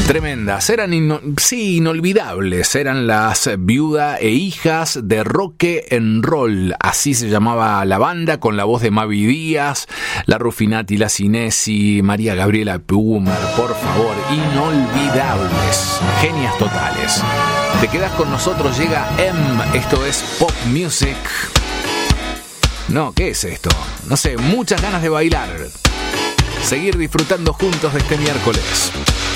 Tremendas, eran inolvidables, eran las Viuda e Hijas de Roque en Roll, así se llamaba la banda, con la voz de Mavi Díaz, la Rufinati, la Cinesi, María Gabriela Pumer, por favor, inolvidables, genias totales. Te quedas con nosotros, llega M, esto es Pop Music. No, ¿qué es esto? No sé, muchas ganas de bailar. Seguir disfrutando juntos de este miércoles.